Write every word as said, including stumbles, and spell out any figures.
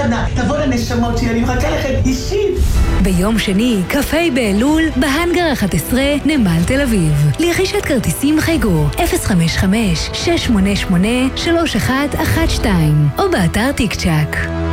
מתנה. תבוא לנשמות שלי, אני מחכה לכם אישית. ביום שני, קפה באלול, בהנגר אחת עשרה, נמל תל אביב. לרכישת כרטיסים חייגו אפס חמש חמש שש שמונה שמונה שלוש אחת אחת שתיים או באתר טיק צ'ק.